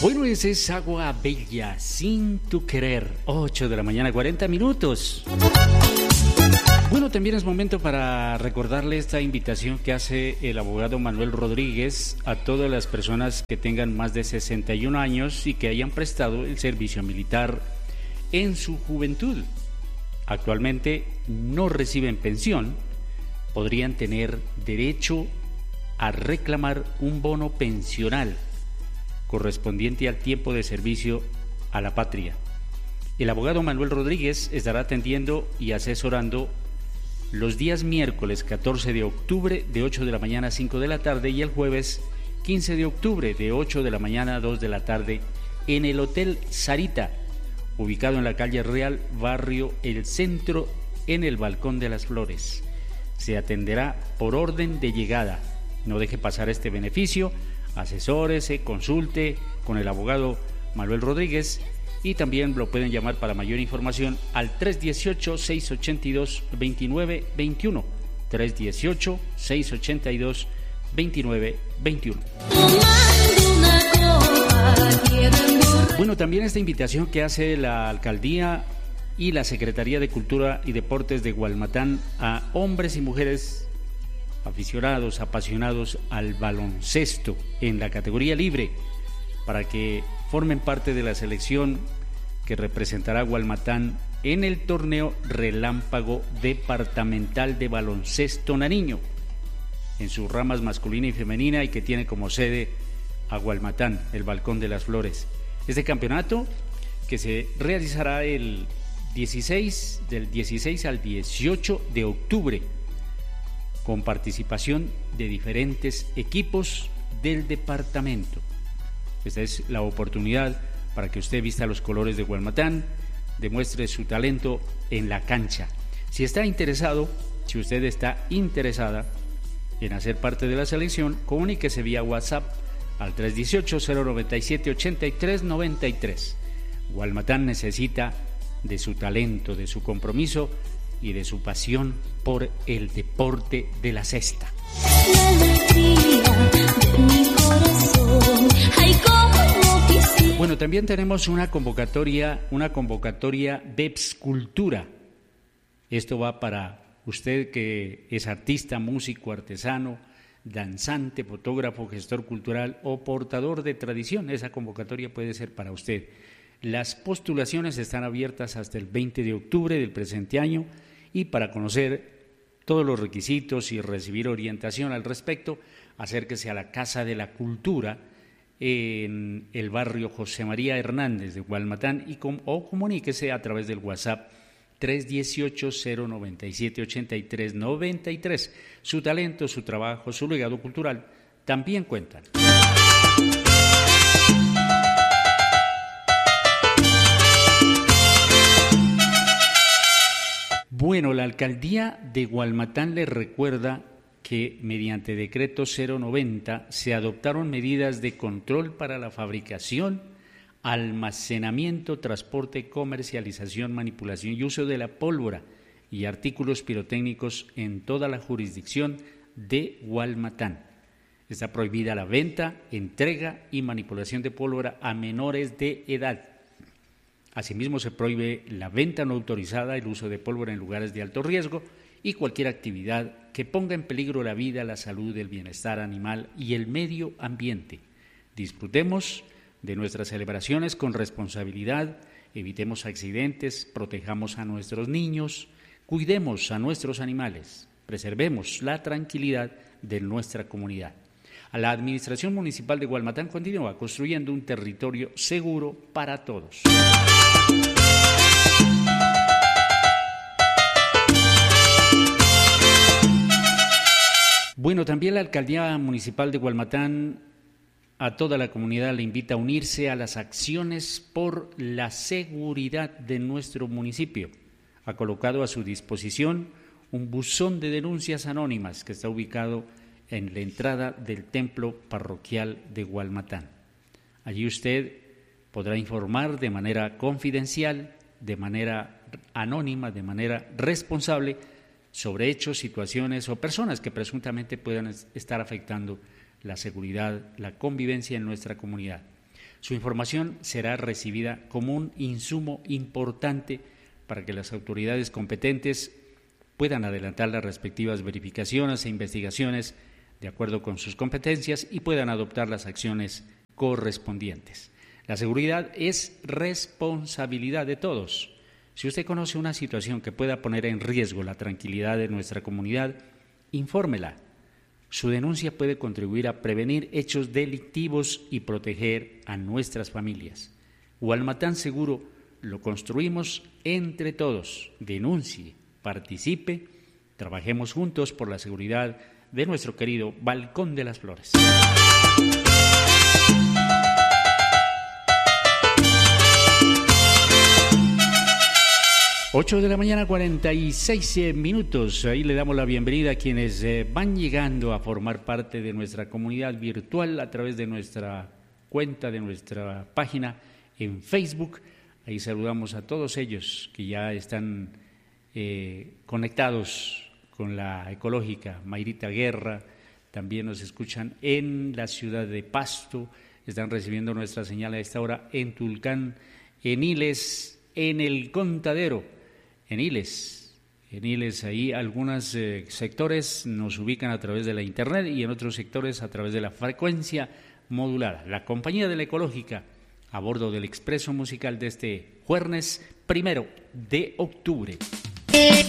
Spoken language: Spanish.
Bueno, esa es Agua Bella, Sin Tu Querer, 8 de la mañana, 40 minutos. Bueno, también es momento para recordarle esta invitación que hace el abogado Manuel Rodríguez a todas las personas que tengan más de 61 años y que hayan prestado el servicio militar en su juventud. Actualmente no reciben pensión, podrían tener derecho a reclamar un bono pensional correspondiente al tiempo de servicio a la patria. El abogado Manuel Rodríguez estará atendiendo y asesorando los días miércoles 14 de octubre de 8 de la mañana a 5 de la tarde y el jueves 15 de octubre de 8 de la mañana a 2 de la tarde en el Hotel Sarita, ubicado en la calle Real, barrio El Centro, en el Balcón de las Flores. Se atenderá por orden de llegada. No deje pasar este beneficio. Asesórese, consulte con el abogado Manuel Rodríguez y también lo pueden llamar para mayor información al 318-682-2921, 318-682-2921. Bueno, también esta invitación que hace la Alcaldía y la Secretaría de Cultura y Deportes de Gualmatán a hombres y mujeres aficionados, apasionados al baloncesto en la categoría libre, para que formen parte de la selección que representará a Gualmatán en el torneo Relámpago Departamental de Baloncesto Nariño, en sus ramas masculina y femenina, y que tiene como sede a Gualmatán, el Balcón de las Flores. Este campeonato que se realizará del 16 al 18 de octubre, con participación de diferentes equipos del departamento. Esta es la oportunidad para que usted vista los colores de Gualmatán, demuestre su talento en la cancha. Si está interesado, si usted está interesada en hacer parte de la selección, comuníquese vía WhatsApp al 318-097-8393. Gualmatán necesita de su talento, de su compromiso y de su pasión por el deporte de la cesta. Bueno, también tenemos una convocatoria BEPS Cultura. Esto va para usted que es artista, músico, artesano, danzante, fotógrafo, gestor cultural o portador de tradición. Esa convocatoria puede ser para usted. Las postulaciones están abiertas hasta el 20 de octubre del presente año, y para conocer todos los requisitos y recibir orientación al respecto, acérquese a la Casa de la Cultura en el barrio José María Hernández de Gualmatán o comuníquese a través del WhatsApp 318-097-8393. Su talento, su trabajo, su legado cultural también cuentan. Bueno, la Alcaldía de Gualmatán le recuerda que mediante decreto 090 se adoptaron medidas de control para la fabricación, almacenamiento, transporte, comercialización, manipulación y uso de la pólvora y artículos pirotécnicos en toda la jurisdicción de Gualmatán. Está prohibida la venta, entrega y manipulación de pólvora a menores de edad. Asimismo, se prohíbe la venta no autorizada, el uso de pólvora en lugares de alto riesgo y cualquier actividad que ponga en peligro la vida, la salud, el bienestar animal y el medio ambiente. Disfrutemos de nuestras celebraciones con responsabilidad, evitemos accidentes, protejamos a nuestros niños, cuidemos a nuestros animales, preservemos la tranquilidad de nuestra comunidad. La Administración Municipal de Gualmatán continúa construyendo un territorio seguro para todos. Bueno, también la Alcaldía Municipal de Gualmatán a toda la comunidad le invita a unirse a las acciones por la seguridad de nuestro municipio. Ha colocado a su disposición un buzón de denuncias anónimas que está ubicado en la entrada del templo parroquial de Gualmatán. Allí usted podrá informar de manera confidencial, de manera anónima, de manera responsable sobre hechos, situaciones o personas que presuntamente puedan estar afectando la seguridad, la convivencia en nuestra comunidad. Su información será recibida como un insumo importante para que las autoridades competentes puedan adelantar las respectivas verificaciones e investigaciones de acuerdo con sus competencias y puedan adoptar las acciones correspondientes. La seguridad es responsabilidad de todos. Si usted conoce una situación que pueda poner en riesgo la tranquilidad de nuestra comunidad, infórmela. Su denuncia puede contribuir a prevenir hechos delictivos y proteger a nuestras familias. Hualmatán Seguro lo construimos entre todos. Denuncie, participe, trabajemos juntos por la seguridad de nuestro querido Balcón de las Flores. 8 de la mañana, 46 minutos. Ahí le damos la bienvenida a quienes van llegando a formar parte de nuestra comunidad virtual a través de nuestra cuenta, de nuestra página en Facebook. Ahí saludamos a todos ellos que ya están conectados con la ecológica. Mayrita Guerra, también nos escuchan en la ciudad de Pasto, están recibiendo nuestra señal a esta hora en Tulcán, en Iles, en El Contadero. En Iles, ahí algunos sectores nos ubican a través de la internet y en otros sectores a través de la frecuencia modulada. La compañía de la ecológica a bordo del expreso musical de este jueves 1 de octubre.